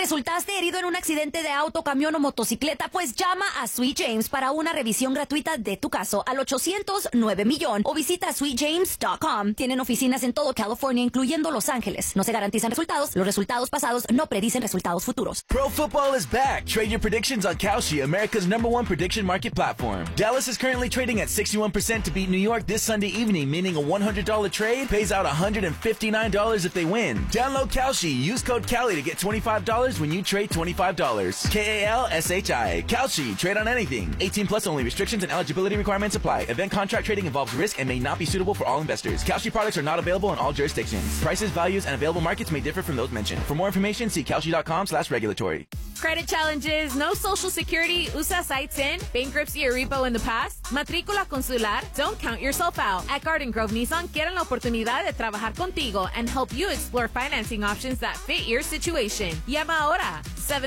¿Resultaste herido en un accidente de auto, camión o motocicleta? Pues llama a Sweet James para una revisión gratuita de tu caso al 800-9 o visita sweetjames.com. Tienen oficinas en todo California, incluyendo Los Ángeles. No se garantizan resultados. Los resultados pasados no predicen resultados futuros. Pro football is back. Trade your predictions on Kalshi, America's #1 prediction market platform. Dallas is currently trading at 61% to beat New York this Sunday evening, meaning a $100 trade pays out $159 if they win. Download Kalshi. Use code Cali to get $25 when you trade $25. Kalshi. Kalshi. Trade on anything. 18 plus only. Restrictions and eligibility requirements apply. Event contract trading involves risk and may not be suitable for all investors. Kalshi products are not available in all jurisdictions. Prices, values, and available markets may differ from those mentioned. For more information, see kalshi.com/regulatory. Credit challenges, no social security, USA sites in, bankruptcy or repo in the past, matrícula consular, don't count yourself out. At Garden Grove Nissan quieren la oportunidad de trabajar contigo and help you explore financing options that fit your situation. Llama ahora,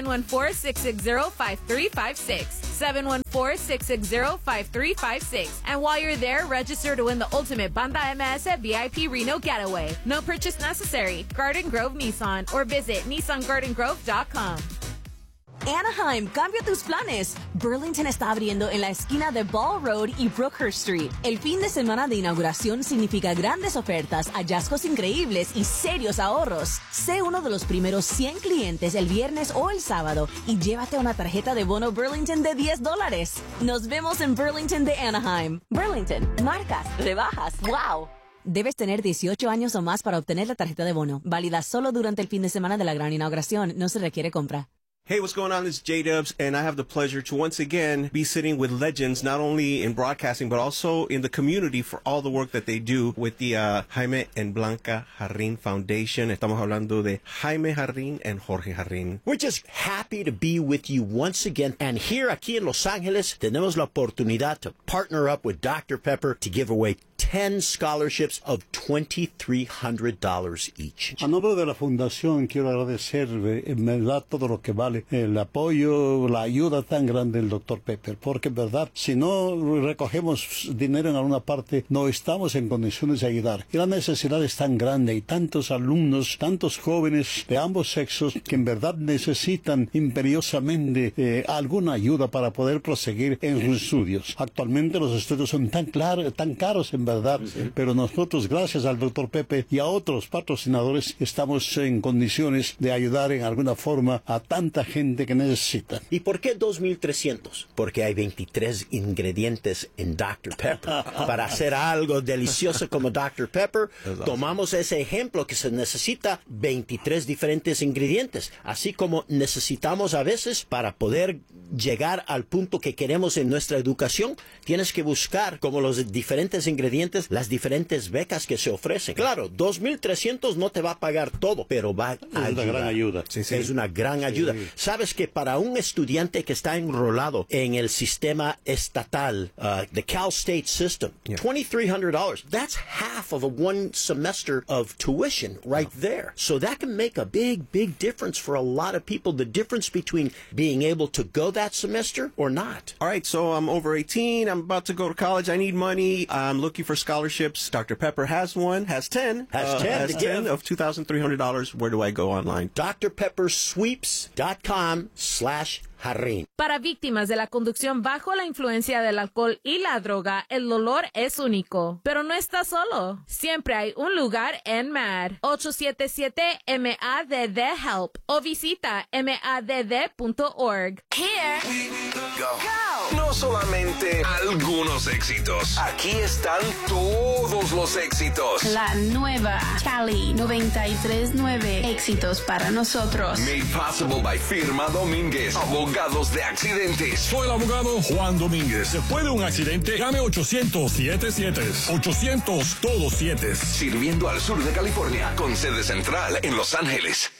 714-660-5356. 714-660-5356. And while you're there, register to win the ultimate Banda MS VIP Reno Getaway. No purchase necessary. Garden Grove Nissan or visit NissanGardenGrove.com. Anaheim, cambia tus planes. Burlington está abriendo en la esquina de Ball Road y Brookhurst Street. El fin de semana de inauguración significa grandes ofertas, hallazgos increíbles y serios ahorros. Sé uno de los primeros 100 clientes el viernes o el sábado y llévate una tarjeta de bono Burlington de $10. Nos vemos en Burlington de Anaheim. Burlington, marcas, rebajas, wow. Debes tener 18 años o más para obtener la tarjeta de bono. Válida solo durante el fin de semana de la gran inauguración. No se requiere compra. Hey, what's going on? This is J-Dubs, and I have the pleasure to once again be sitting with legends, not only in broadcasting, but also in the community for all the work that they do with the Jaime and Blanca Jarrín Foundation. Estamos hablando de Jaime Jarrín and Jorge Jarrín. We're just happy to be with you once again. And here aquí en Los Ángeles, tenemos la oportunidad to partner up with Dr. Pepper to give away 10 scholarships of $2,300 each. A nombre de la Fundación quiero agradecer en verdad todo lo que vale el apoyo, la ayuda tan grande del Dr. Pepper, porque en verdad si no recogemos dinero en alguna parte no estamos en condiciones de ayudar. Y la necesidad es tan grande y tantos alumnos, tantos jóvenes de ambos sexos que en verdad necesitan imperiosamente alguna ayuda para poder proseguir en sus estudios. Actualmente los estudios son tan caros en verdad, sí. Pero nosotros, gracias al Dr. Pepe y a otros patrocinadores, estamos en condiciones de ayudar en alguna forma a tanta gente que necesita. ¿Y por qué 2,300? Porque hay 23 ingredientes en Dr. Pepper. Para hacer algo delicioso como Dr. Pepper, tomamos ese ejemplo que se necesita 23 diferentes ingredientes, así como necesitamos a veces para poder llegar al punto que queremos en nuestra educación, tienes que buscar como los diferentes ingredientes, las diferentes becas que se ofrecen. Claro, 2,300 no te va a pagar todo, pero va a ayudar. Es una gran ayuda. Sí, sí. Es una gran ayuda. Sí. Sabes que para un estudiante que está enrolado en el sistema estatal, the Cal State system, $2,300, that's half of a one semester of tuition right there. So that can make a big difference for a lot of people, the difference between being able to go that semester or not. All right, so I'm over 18, I'm about to go to college, I need money, I'm looking for scholarships. Dr. Pepper has 10 of $2,300. Where do I go online? drpeppersweeps.com/Jarrín. Para víctimas de la conducción bajo la influencia del alcohol y la droga, el dolor es único. Pero no estás solo. Siempre hay un lugar en MADD. 877-MADD-HELP o visita madd.org. Here we go. No solamente algunos éxitos. Aquí están todos los éxitos. La nueva Cali 93.9. Éxitos para nosotros. Made possible by Firma Domínguez, abogados de accidentes. Soy el abogado Juan Domínguez. Después de un accidente, llame 800-7-7. 800 todos 7. Sirviendo al sur de California, con sede central en Los Ángeles.